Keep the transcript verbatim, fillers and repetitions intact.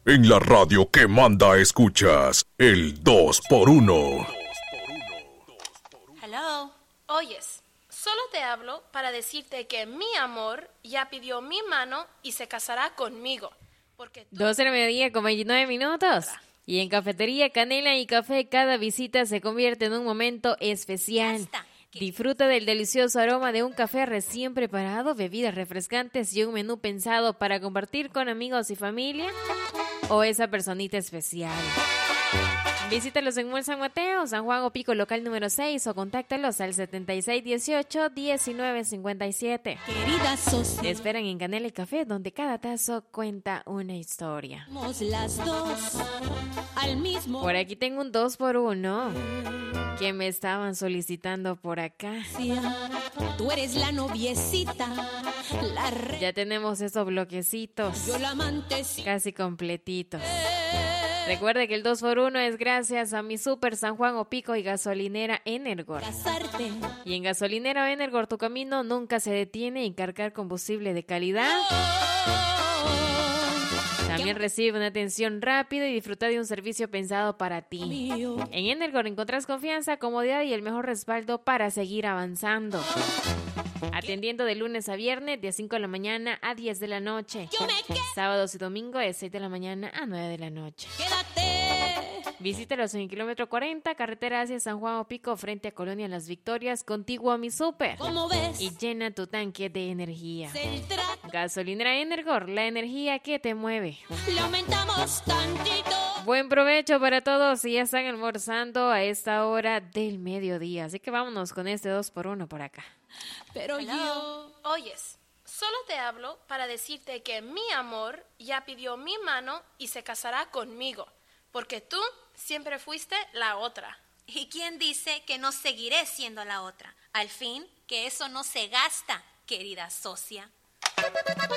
En la radio que manda escuchas, el dos por uno. Hello. Oyes, solo te hablo para decirte que mi amor ya pidió mi mano y se casará conmigo. Porque tú... doce de la mediodía con veintinueve minutos. Y en Cafetería Canela y Café, cada visita se convierte en un momento especial. Disfruta del delicioso aroma de un café recién preparado, bebidas refrescantes y un menú pensado para compartir con amigos y familia o esa personita especial. Visítalos en Mall San Mateo, San Juan o Pico, local número seis, o contáctalos al setenta y seis dieciocho diecinueve cincuenta y siete. Querida socia, te esperan en Canela y Café, donde cada tazo cuenta una historia. las dos al mismo. Por aquí tengo un dos por uno que me estaban solicitando por acá. Tú eres la noviecita, la re... Ya tenemos esos bloquecitos, yo la amante, casi completitos. Recuerde que el dos por uno es gracias a mi Super San Juan o Pico y Gasolinera Energor. Casarte. Y en Gasolinera Energor tu camino nunca se detiene en cargar combustible de calidad. También recibe una atención rápida y disfruta de un servicio pensado para ti. En Energor encontrás confianza, comodidad y el mejor respaldo para seguir avanzando. Atendiendo de lunes a viernes de cinco de la mañana a diez de la noche. Sábados y domingos de seis de la mañana a nueve de la noche. Quédate. Visítalos en el kilómetro cuarenta, carretera hacia San Juan o Pico, frente a Colonia Las Victorias, contiguo a mi Super. ¿Cómo ves? Y llena tu tanque de energía. Tra- Gasolinera Energor, la energía que te mueve. Le aumentamos tantito. Buen provecho para todos y ya están almorzando a esta hora del mediodía. Así que vámonos con este dos por uno por acá. Pero Hello. yo... Oyes, solo te hablo para decirte que mi amor ya pidió mi mano y se casará conmigo. Porque tú siempre fuiste la otra. ¿Y quién dice que no seguiré siendo la otra? Al fin, que eso no se gasta, querida socia.